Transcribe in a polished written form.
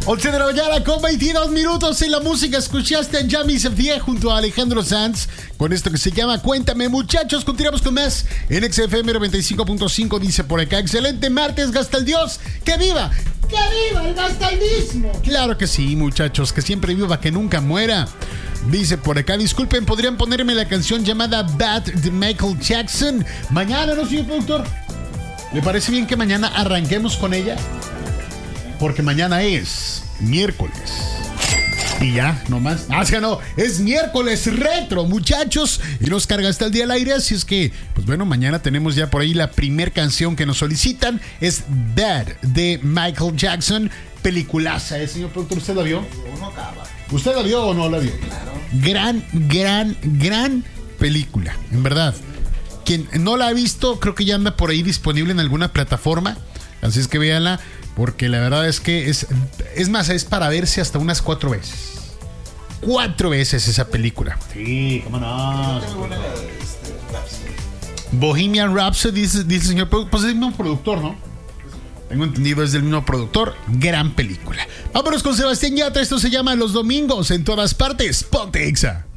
11 de la mañana con 22 minutos en la música. Escuchaste a Yami Sofía junto a Alejandro Sanz con esto que se llama Cuéntame, muchachos. Continuamos con más en XFM 95.5. Dice por acá: excelente martes, gasta el Dios. ¡Que viva! ¡Que viva el gastaldismo! Claro que sí, muchachos, que siempre viva, que nunca muera. Dice por acá: disculpen, ¿podrían ponerme la canción llamada Bad de Michael Jackson? Mañana, ¿no, señor productor? ¿Le parece bien que mañana arranquemos con ella? Porque mañana es miércoles. Y ya, no más. No, es miércoles retro, muchachos. Y nos carga hasta el día al aire. Así es que, pues bueno, mañana tenemos ya por ahí la primer canción que nos solicitan. Es Bad de Michael Jackson. Peliculaza, señor productor. ¿Usted la vio? Uno acaba. ¿Usted la vio o no la vio? Claro. Gran película, en verdad. Quien no la ha visto, creo que ya anda por ahí disponible en alguna plataforma. Así es que véanla, porque la verdad es que es más, es para verse hasta unas 4 veces. 4 veces esa película. Sí, cómo no. Bohemian Rhapsody, dice el señor, pues es el mismo productor, ¿no? Tengo entendido, es del mismo productor. Gran película. Vámonos con Sebastián Yatra. Esto se llama Los Domingos en todas partes. Ponte Exa.